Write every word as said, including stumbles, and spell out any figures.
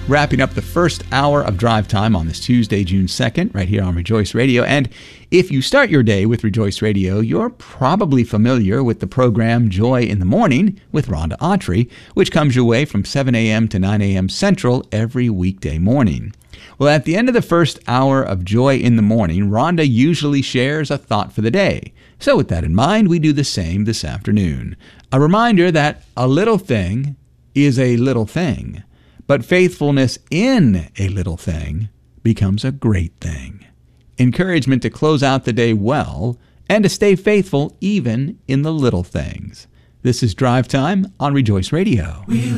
Wrapping up the first hour of Drive Time on this Tuesday, June second, right here on Rejoice Radio. And if you start your day with Rejoice Radio, you're probably familiar with the program Joy in the Morning with Rhonda Autry, which comes your way from seven a.m. to nine a.m. Central every weekday morning. Well, at the end of the first hour of Joy in the Morning, Rhonda usually shares a thought for the day. So with that in mind, we do the same this afternoon. A reminder that a little thing is a little thing, but faithfulness in a little thing becomes a great thing. Encouragement to close out the day well and to stay faithful even in the little things. This is Drive Time on Rejoice Radio. We